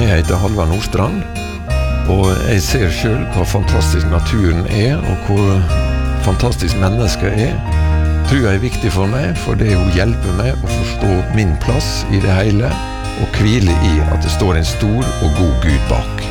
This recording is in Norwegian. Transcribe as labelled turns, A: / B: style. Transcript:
A: Jeg heter Halvard Nordstrand, og jeg ser selv hvor fantastisk naturen og hvor fantastisk mennesket tror jeg viktig for meg, for det hun hjelper meg å forstå min plass i det hele, og hvile i at det står en stor og god Gud bak.